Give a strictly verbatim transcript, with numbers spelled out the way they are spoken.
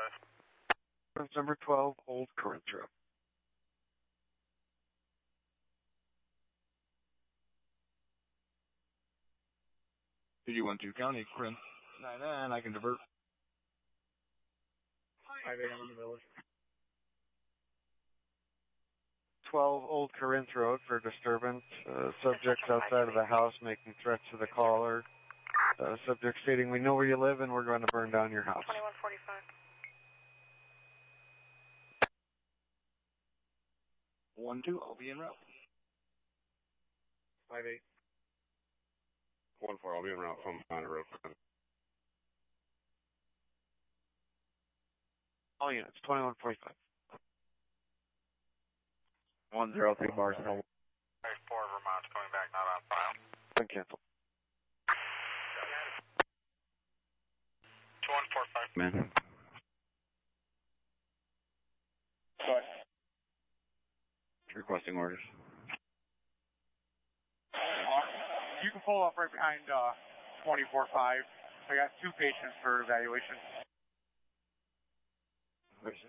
That's number twelve, Old Corinth Road. Did you want to county, Corinth? nine nine, I can divert. five a.m. in the village. twelve Old Corinth Road for disturbance. Uh, subjects outside of the house making threats to the caller. Uh, subject stating, we know where you live and we're going to burn down your house. twenty-one forty-five. one two, I'll be en route. five eight. one four, I'll be en route from County Road. All units, twenty-one forty-five. one zero three Barstow. four Vermont's coming back, not on file. Been canceled. two one four five. Man. Go ahead. Requesting orders. You can pull up right behind uh, twenty-four five. I got two patients for evaluation. Where's